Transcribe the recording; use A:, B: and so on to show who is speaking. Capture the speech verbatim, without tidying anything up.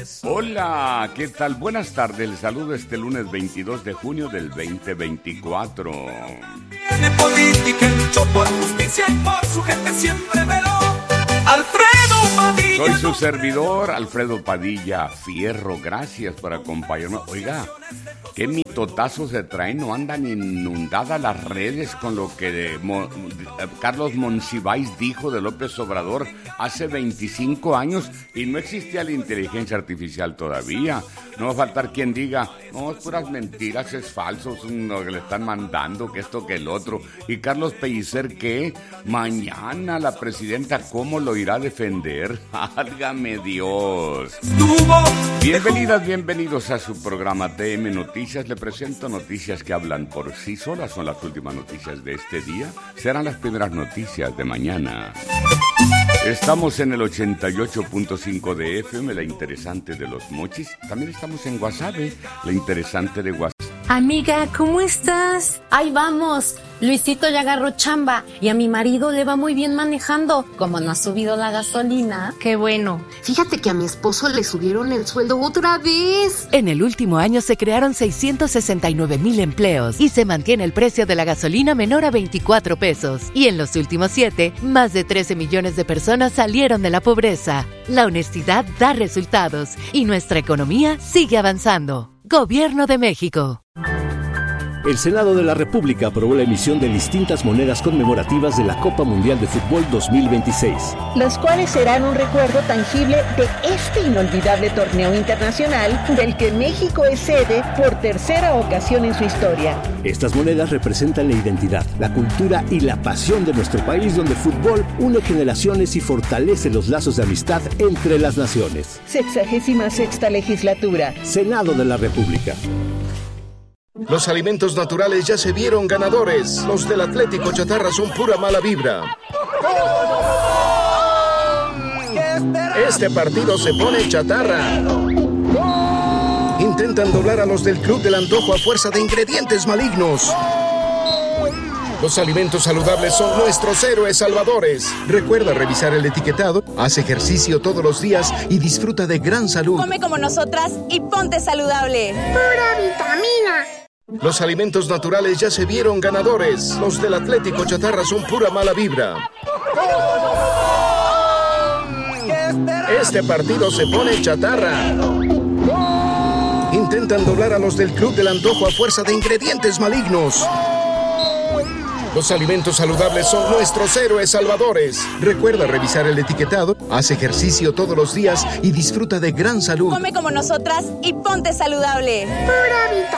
A: Hola, ¿qué tal? Buenas tardes, les saludo este lunes veintidós de junio del veinte veinticuatro.
B: Tiene política, luchó por justicia y por su gente siempre veló. Alfredo Padilla.
A: Soy su servidor, Alfredo Padilla Fierro. Gracias por acompañarme. Oiga, qué mitotazos se traen, no andan inundadas las redes con lo que de, Mo, Carlos Monsiváis dijo de López Obrador hace veinticinco años y no existía la inteligencia artificial todavía. No va a faltar quien diga, no, es puras mentiras, es falso, es lo que le están mandando, que esto, que el otro. Y Carlos Pellicer, ¿qué? Mañana la presidenta, ¿cómo lo irá a defender? ¡Álgame Dios! Bienvenidas, bienvenidos a su programa T M Noticias. Le presento noticias que hablan por sí solas. Son las últimas noticias de este día. Serán las primeras noticias de mañana. Estamos en el ochenta y ocho punto cinco de F M, la interesante de Los Mochis. También estamos en Guasave, la interesante de Guasave.
C: Amiga, ¿cómo estás? Ahí vamos. Luisito ya agarró chamba y a mi marido le va muy bien manejando. Como no ha subido la gasolina.
D: Qué bueno.
C: Fíjate que a mi esposo le subieron el sueldo otra vez.
E: En el último año se crearon seiscientos sesenta y nueve mil empleos y se mantiene el precio de la gasolina menor a veinticuatro pesos. Y en los últimos siete, más de trece millones de personas salieron de la pobreza. La honestidad da resultados y nuestra economía sigue avanzando. Gobierno de México.
F: El Senado de la República aprobó la emisión de distintas monedas conmemorativas de la Copa Mundial de Fútbol dos mil veintiséis.
G: Las cuales serán un recuerdo tangible de este inolvidable torneo internacional del que México es sede por tercera ocasión en su historia.
F: Estas monedas representan la identidad, la cultura y la pasión de nuestro país, donde el fútbol une generaciones y fortalece los lazos de amistad entre las naciones.
G: Sexagésima sexta legislatura.
F: Senado de la República.
H: Los alimentos naturales ya se vieron ganadores. Los del Atlético Chatarra son pura mala vibra. Este partido se pone chatarra. Intentan doblar a los del Club del Antojo a fuerza de ingredientes malignos. Los alimentos saludables son nuestros héroes salvadores. Recuerda revisar el etiquetado, haz ejercicio todos los días y disfruta de gran salud.
I: Come como nosotras y ponte saludable.
J: ¡Pura vitamina!
H: Los alimentos naturales ya se vieron ganadores. Los del Atlético Chatarra son pura mala vibra. Este partido se pone chatarra. Intentan doblar a los del Club del Antojo a fuerza de ingredientes malignos. Los alimentos saludables son nuestros héroes salvadores. Recuerda revisar el etiquetado, haz ejercicio todos los días y disfruta de gran salud.
I: Come como nosotras y ponte saludable.
J: ¡Pura vitamina!